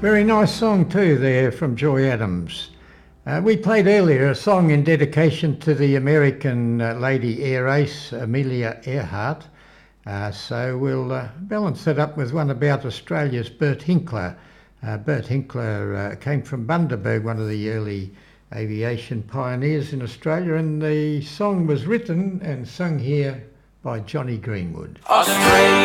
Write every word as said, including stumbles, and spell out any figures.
Very nice song too there from Joy Adams. Uh, we played earlier a song in dedication to the American uh, lady air ace, Amelia Earhart. Uh, so we'll uh, balance that up with one about Australia's Bert Hinkler. Uh, Bert Hinkler uh, came from Bundaberg, one of the early aviation pioneers in Australia, and the song was written and sung here by Johnny Greenwood. Australia.